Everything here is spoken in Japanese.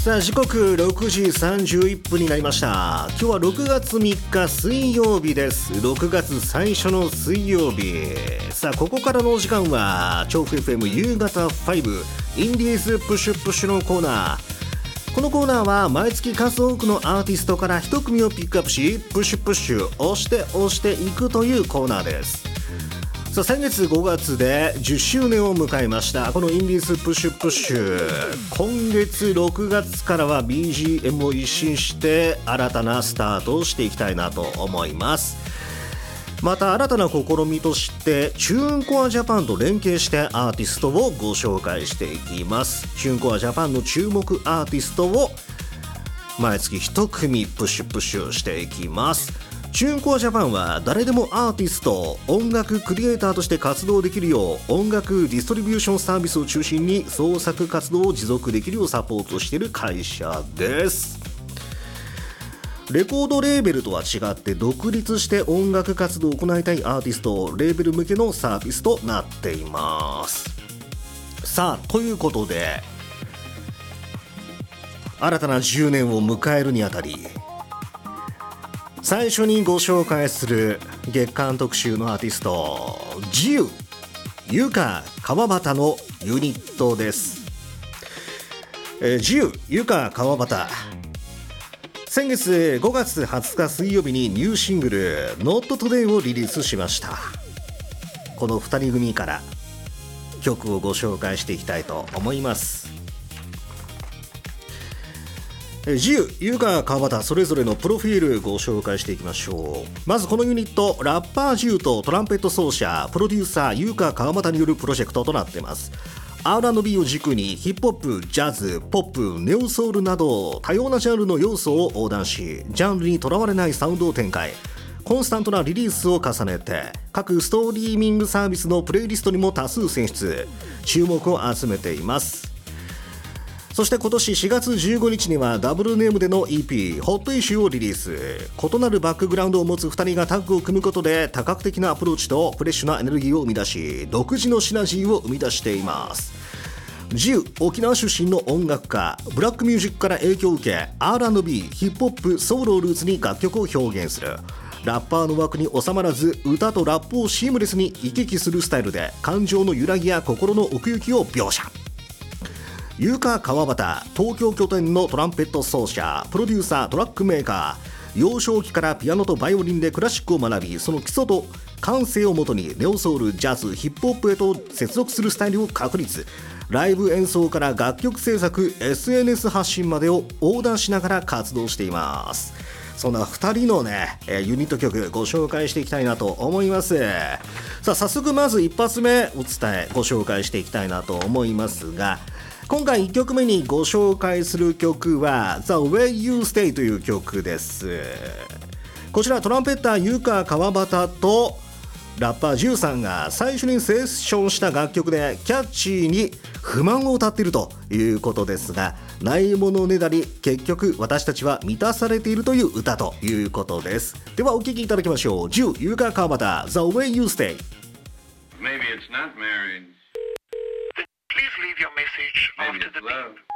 さあ時刻6時31分になりました。今日は6月3日水曜日です。6月最初の水曜日。さあここからの時間は調布 FM 夕方5インディーズプッシュプッシュのコーナー。このコーナーは毎月数多くのアーティストから一組をピックアップし、プッシュプッシュ押していくというコーナーです。さあ先月5月で10周年を迎えましたこのインディーズプッシュプッシュ。今月6月からは BGM を一新して新たなスタートをしていきたいなと思います。また新たな試みとしてチューンコアジャパンと連携してアーティストをご紹介していきます。チューンコアジャパンの注目アーティストを毎月一組プッシュしていきます。チューンコアジャパンは誰でもアーティスト、音楽クリエイターとして活動できるよう音楽ディストリビューションサービスを中心に創作活動を持続できるようサポートしている会社です。レコードレーベルとは違って独立して音楽活動を行いたいアーティスト、レーベル向けのサービスとなっています。さあということで新たな10年を迎えるにあたり最初にご紹介する月間特集のアーティスト、自由ゆか川端のユニットです。自由ゆか川端、先月5月20日水曜日にニューシングル Not Today をリリースしました。この2人組から曲をご紹介していきたいと思います。自由、ゆか、川端それぞれのプロフィールご紹介していきましょう。まずこのユニット、ラッパー自由とトランペット奏者、プロデューサーゆか川端によるプロジェクトとなっています。 R&B を軸にヒップホップ、ジャズ、ポップ、ネオソウルなど多様なジャンルの要素を横断し、ジャンルにとらわれないサウンドを展開。コンスタントなリリースを重ねて各ストリーミングサービスのプレイリストにも多数選出、注目を集めています。そして今年4月15日にはダブルネームでの EP ホットイシューをリリース。異なるバックグラウンドを持つ2人がタッグを組むことで多角的なアプローチとフレッシュなエネルギーを生み出し、独自のシナジーを生み出しています。自由、沖縄出身の音楽家、ブラックミュージックから影響を受け R&B、ヒップホップ、ソウルをルーツに楽曲を表現する。ラッパーの枠に収まらず歌とラップをシームレスに行き来するスタイルで感情の揺らぎや心の奥行きを描写。ゆか川端、東京拠点のトランペット奏者、プロデューサー、トラックメーカー。幼少期からピアノとバイオリンでクラシックを学び、その基礎と感性をもとにネオソウル、ジャズ、ヒップホップへと接続するスタイルを確立。ライブ演奏から楽曲制作、 SNS 発信までを横断しながら活動しています。そんな2人のねユニット曲ご紹介していきたいなと思います。さあ早速まず一発目ご紹介していきたいなと思いますが、今回1曲目にご紹介する曲は The Way You Stay という曲です。こちらトランペッターゆか川端とラッパージュウさんが最初にセッションした楽曲でキャッチーに不満を歌っているということですが、ないものねだり結局私たちは満たされているという歌ということです。ではお聴きいただきましょう。ジュウゆか川端 The Way You Stay。 Maybe it's not marriage. Please leave your message Maybe after it's the love. beep.